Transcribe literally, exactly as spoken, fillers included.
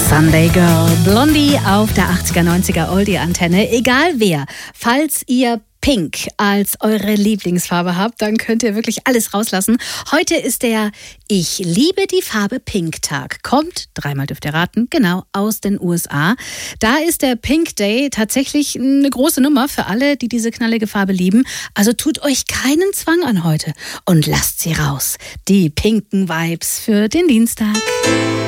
Sunday Girl, Blondie auf der achtziger, neunziger Oldie-Antenne. Egal wer, falls ihr Pink als eure Lieblingsfarbe habt, dann könnt ihr wirklich alles rauslassen. Heute ist der Ich liebe die Farbe Pink-Tag. Kommt, dreimal dürft ihr raten, genau aus den U S A. Da ist der Pink Day tatsächlich eine große Nummer für alle, die diese knallige Farbe lieben. Also tut euch keinen Zwang an heute und lasst sie raus. Die pinken Vibes für den Dienstag.